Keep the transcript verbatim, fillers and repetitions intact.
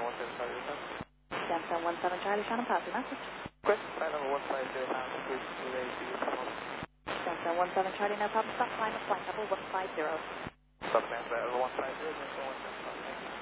one seven Charlie, yourself. Samsung one seven Charlie, Shannon, pass your message. Chris, flight number one five zero pounds, please relay to your phone. Samsung one seven Charlie, no problem. Stop climb of flight number one five zero. Stop climb flight number one five zero, one seven Charlie.